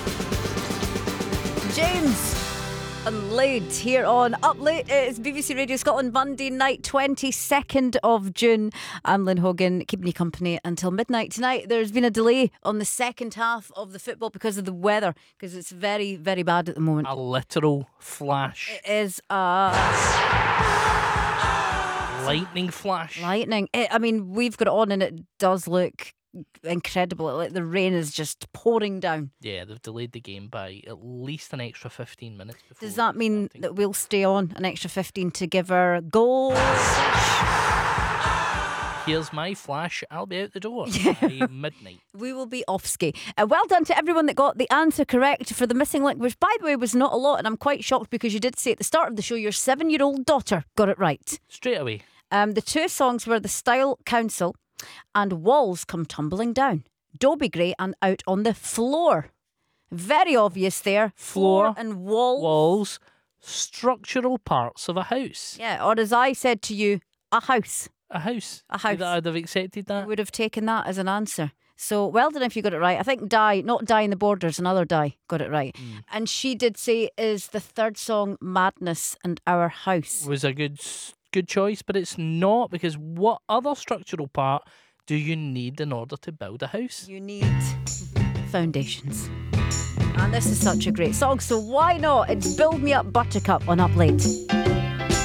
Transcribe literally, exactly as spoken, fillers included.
James and Lade here on Up Late. It's B B C Radio Scotland, Monday night, twenty-second of June. I'm Lynn Hogan, keeping you company until midnight tonight. There's been a delay on the second half of the football because of the weather, because it's very, very bad at the moment. A literal flash. It is a lightning flash. Lightning. It, I mean, we've got it on and it does look incredible. Like the rain is just pouring down. Yeah, they've delayed the game by at least an extra fifteen minutes. Before Does that mean starting. that we'll stay on an extra fifteen to give her goals? Here's my flash. I'll be out the door by midnight. We will be off ski. Uh, well done to everyone that got the answer correct for the missing link, which, by the way, was not a lot. And I'm quite shocked because you did say at the start of the show your seven-year-old daughter got it right. Straight away. Um, the two songs were The Style Council and Walls Come Tumbling Down. Dobie Gray and Out on the Floor. Very obvious there. Floor, and wall. Walls, structural parts of a house. Yeah, or as I said to you, a house. A house. A house. I'd have accepted that. I would have taken that as an answer. So well done if you got it right. I think Di, not Di in the Borders, another Di got it right. Mm. And she did say is the third song Madness and Our House. Was a good good choice, but it's not, because what other structural part do you need in order to build a house? You need foundations. And this is such a great song, so why not? It's Build Me Up Buttercup on Up Late.